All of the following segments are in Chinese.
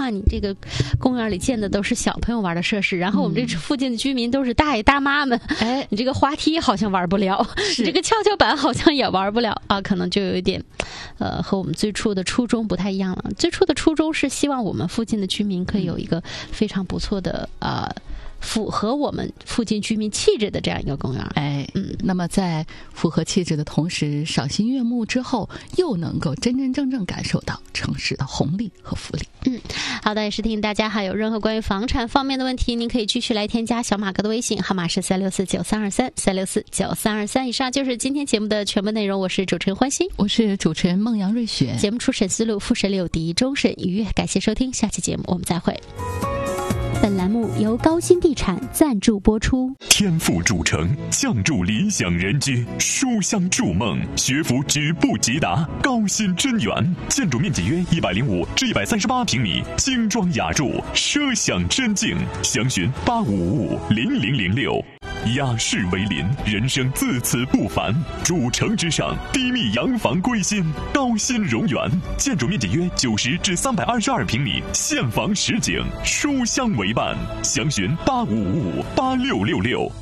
话，你这个公园里建的都是小朋友玩的设施，然后我们这附近的居民都是大爷大妈们，你这个滑梯好像玩不了，你这个跷跷板好像也玩不了啊，可能就有一点和我们最初的初衷不太一样了。最初的初衷是希望我们附近的居民可以有一个非常不错的符合我们附近居民气质的这样一个公园。 那么在符合气质的同时，赏心悦目之后，又能够真真正正感受到城市的红利和福利。 好的，也是提醒大家，还有任何关于房产方面的问题，您可以继续来添加小马哥的微信，号码是3649323，3649323。以上就是今天节目的全部内容，我是主持人欢欣， 我是主持人孟阳瑞雪。 节目初审思路，复审六，第一终审愉悦，感谢收听，下期节目我们再会。本栏目由高新地产赞助播出。 天赋主城，相助理想人居，书香筑梦，学府止步即达。高新真园，建筑面积约105至138平米，精装雅筑，奢享真境。详询85550006。雅士为邻，人生自此不凡。主城之上，低密洋房归心。高新荣园，建筑面积约90至322平米，现房实景，书香为伴。详询85558666。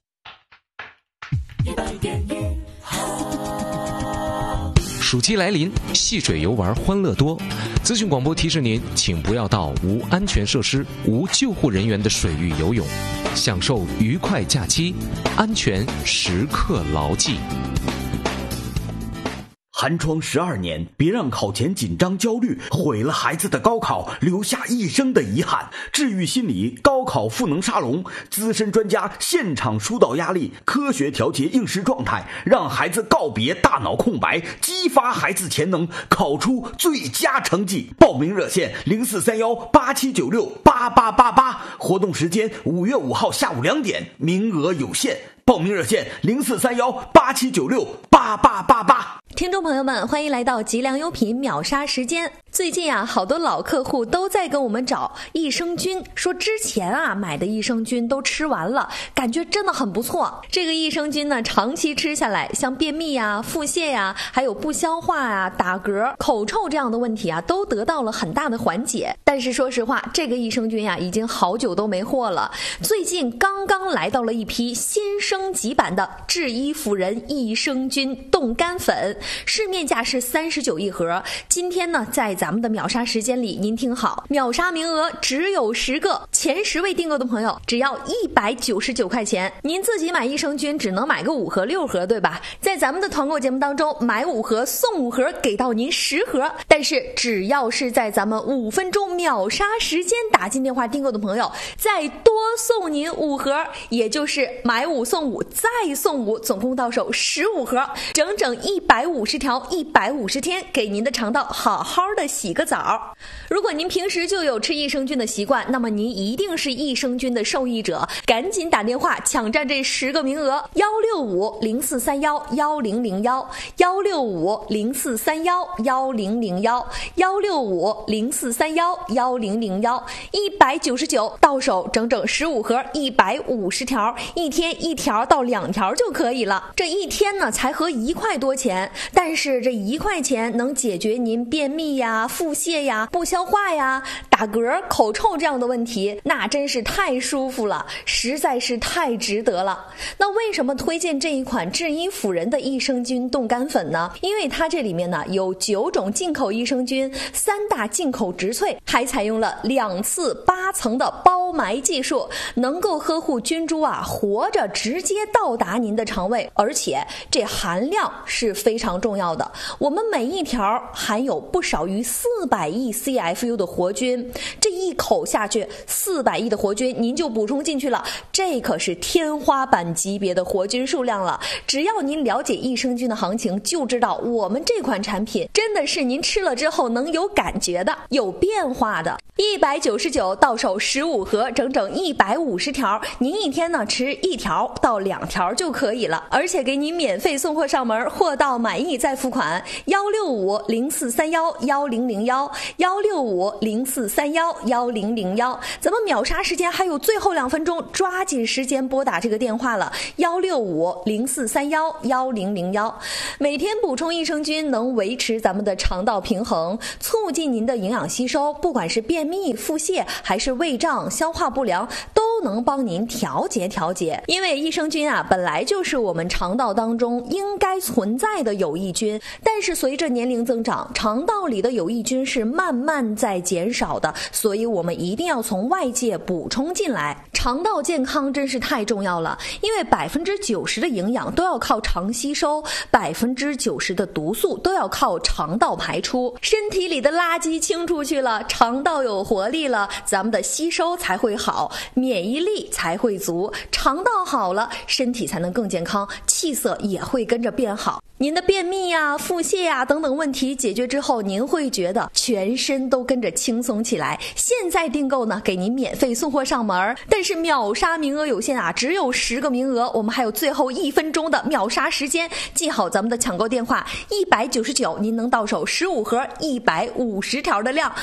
暑期来临，戏水游玩欢乐多。资讯广播提示您，请不要到无安全设施、无救护人员的水域游泳，享受愉快假期，安全时刻牢记。 寒窗12年，别让考前紧张焦虑毁了孩子的高考，留下一生的遗憾。治愈心理高考赋能沙龙，资深专家现场疏导压力，科学调节应试状态，让孩子告别大脑空白，激发孩子潜能，考出最佳成绩。报名热线043187968888，活动时间5月5号下午2点，名额有限。报名热线043187968888。 听众朋友们，欢迎来到吉良优品秒杀时间。最近好多老客户都在跟我们找益生菌，说之前买的益生菌都吃完了，感觉真的很不错。这个益生菌呢，长期吃下来，像便秘腹泻还有不消化打嗝、口臭这样的问题都得到了很大的缓解。但是说实话，这个益生菌已经好久都没货了。最近刚刚来到了一批新升级版的治医辅仁益生菌冻干粉，市面价是39一盒。今天呢，在咱们的秒杀时间里，您听好，秒杀名额只有10个，前10位订购的朋友只要199块钱。您自己买益生菌只能买个5盒6盒，对吧？在咱们的团购节目当中，买5盒送5盒，给到您10盒。但是只要是在咱们5分钟秒杀时间打进电话订购的朋友，再多送您5盒，也就是买5送5再送5，总共到手15盒，整整150条150天，给您的肠道好好的洗个澡。如果您平时就有吃益生菌的习惯，那么您一定是益生菌的受益者，赶紧打电话抢占这10个名额，16504311001，16504311001，16504311001，199到手整整15盒150条，一天1条到2条就可以了。这一天呢才合1块多钱，但是这1块钱能解决您便秘腹泻不消化打嗝、口臭这样的问题，那真是太舒服了，实在是太值得了。那为什么推荐这一款治医辅仁的益生菌冻干粉呢？因为它这里面呢有9种进口益生菌，3大进口植萃，还采用了2次8层的包埋技术，能够呵护菌株活着直接到达您的肠胃，而且这含量是非常重要的。我们每一条含有不少于400亿 CFU 的活菌，这一口下去400亿的活菌您就补充进去了，这可是天花板级别的活菌数量了。只要您了解益生菌的行情，就知道我们这款产品真的是您吃了之后能有感觉的，有变化的。199到手15盒，整整150条，您一天呢吃1条到2条就可以了，而且给您免费送货上门，货到满意再付款。16504311001，16504311001， 1001。咱们秒杀时间还有最后2分钟，抓紧时间拨打这个电话了，16504311001。每天补充益生菌能维持咱们的肠道平衡，促进您的营养吸收，不管是便秘、腹泻还是胃胀、消化不良，都能帮您调节。因为益生菌本来就是我们肠道当中应该存在的有益菌，但是随着年龄增长，肠道里的有益菌是慢慢在减少的，所以我们一定要从外界补充进来。肠道健康真是太重要了，因为90%的营养都要靠肠吸收，90%的毒素都要靠肠道排出。身体里的垃圾清出去了，肠道有活力了，咱们的吸收才会好，免疫力才会足，肠道好了，身体才能更健康，气色也会跟着变好。您的便秘腹泻等等问题解决之后，您会觉得全身都跟着轻松起来。现在订购呢，给您免费送货上门，但是秒杀名额有限只有10个名额，我们还有最后1分钟的秒杀时间，记好咱们的抢购电话199，您能到手15盒150条的量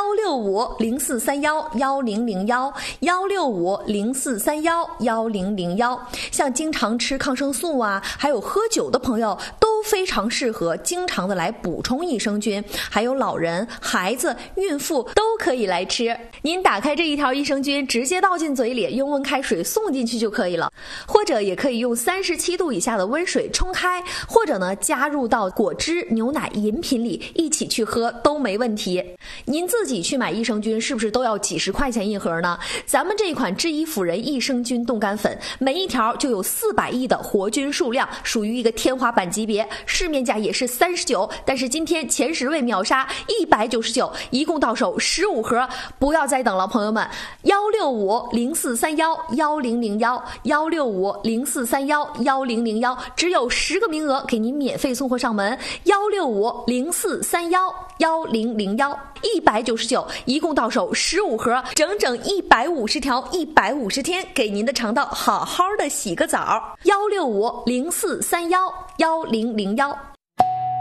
，16504311001，16504311001。像经常吃抗生素还有喝酒的朋友都非常适合经常的来补充益生菌，还有老人、孩子、孕妇都可以来吃。您打开这一条益生菌，直接倒进嘴里，用温开水送进去就可以了，或者也可以用37度以下的温水冲开，或者呢加入到果汁、牛奶、饮品里一起去喝都没问题。您自己去买益生菌是不是都要几十块钱一盒呢？咱们这一款智医辅仁益生菌冻干粉，每一条就有400亿的活菌数量，属于一个天花板级别，市面价也是39，但是今天前10位秒杀199，一共到手15盒，不要再等了，朋友们！16504311001，16504311001，只有10个名额，给您免费送货上门！16504311001，199，一共到手15盒，整整150条，150天，给您的肠道好好的洗个澡。16504311001。